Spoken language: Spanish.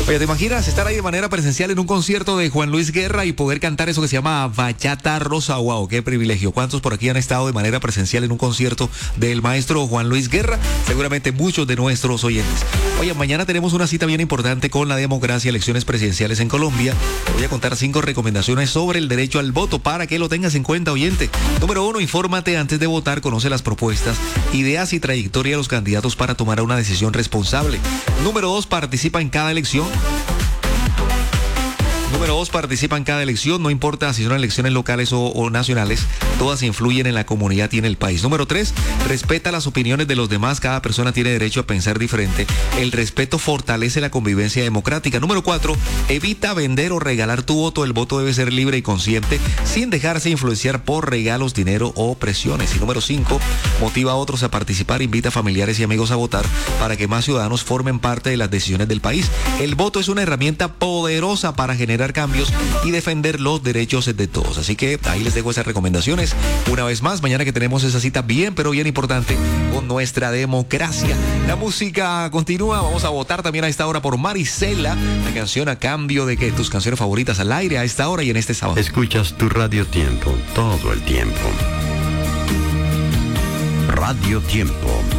Oye, ¿te imaginas estar ahí de manera presencial en un concierto de Juan Luis Guerra y poder cantar eso que se llama Bachata Rosa? ¡Wow! ¡Qué privilegio! ¿Cuántos por aquí han estado de manera presencial en un concierto del maestro Juan Luis Guerra? Seguramente muchos de nuestros oyentes. Oye, mañana tenemos una cita bien importante con la democracia, elecciones presidenciales en Colombia. Te voy a contar 5 recomendaciones sobre el derecho al voto para que lo tengas en cuenta, oyente. Número 1, infórmate antes de votar, conoce las propuestas, ideas y trayectoria de los candidatos para tomar una decisión responsable. Número 2, participa en cada elección. Número 2, participa en cada elección, no importa si son elecciones locales o nacionales, todas influyen en la comunidad y en el país. Número 3, respeta las opiniones de los demás, cada persona tiene derecho a pensar diferente. El respeto fortalece la convivencia democrática. Número 4, evita vender o regalar tu voto, el voto debe ser libre y consciente, sin dejarse influenciar por regalos, dinero o presiones. Y número 5, motiva a otros a participar, invita a familiares y amigos a votar para que más ciudadanos formen parte de las decisiones del país. El voto es una herramienta poderosa para generar cambios y defender los derechos de todos. Así que ahí les dejo esas recomendaciones. Una vez más, mañana que tenemos esa cita bien, pero bien importante con nuestra democracia. La música continúa. Vamos a votar también a esta hora por Marisela, la canción A Cambio de, que tus canciones favoritas al aire a esta hora y en este sábado. Escuchas tu Radio Tiempo todo el tiempo. Radio Tiempo.